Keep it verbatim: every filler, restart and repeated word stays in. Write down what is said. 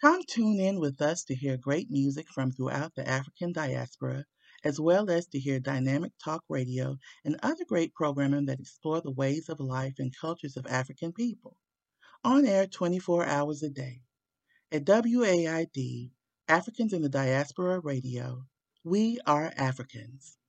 Come tune in with us to hear great music from throughout the African diaspora, as well as to hear dynamic talk radio and other great programming that explore the ways of life and cultures of African people. On air twenty-four hours a day. At W A I D, Africans in the Diaspora Radio, we are Africans.